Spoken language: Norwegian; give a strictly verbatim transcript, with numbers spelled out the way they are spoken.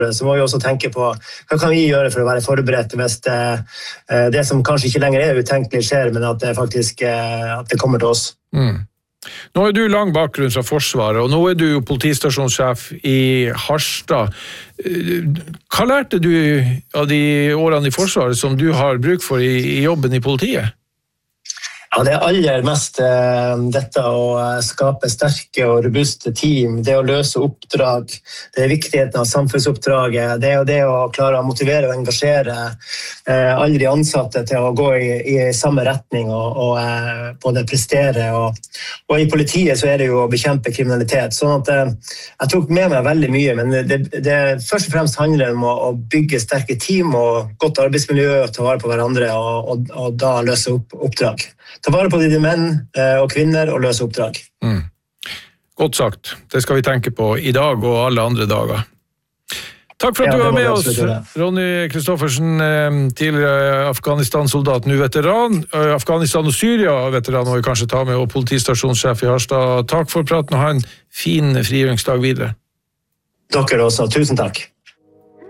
så må vi også tenke på hva kan vi gjøre for å være forberedt hvis det, det som kanskje ikke lenger er utenkelig skjer, men at det faktisk at det kommer til oss. Mm. Nå er du lang bakgrunn fra Forsvaret, og nå er du jo politistasjonssjef i Harstad. Hva lærte du av de årene i Forsvaret som du har bruk for i, i jobben i politiet? Ja, det er aller mest uh, dette å skape sterke og robuste team, det å løse oppdrag, det er viktigheten av samfunnsoppdraget, det er det å klare å motivere og engasjere uh, alle de ansatte til å gå i, i samme retning og, og uh, både prestere. Og, og i politiet så er det jo å bekjempe kriminalitet, sånn at uh, jeg tok med meg veldig mye, men det, det først og fremst handler om å, å bygge sterke team og godt arbeidsmiljø, og ta vare på hverandre og, og, og da løse opp, oppdrag. Ta vare på de menn og kvinner og løse oppdrag. Mm. Godt sagt. Det skal vi tenke på i dag og alle andre dager. Takk for at ja, du var med oss, Ronny Kristoffersen, tidligere Afghanistan-soldat, nå veteran, Afghanistan og Syria-veteran, og vi kanskje ta med og politistasjonssjef i Harstad. Takk for praten og ha en fin frigjøringsdag videre. Dere også. Tusen takk.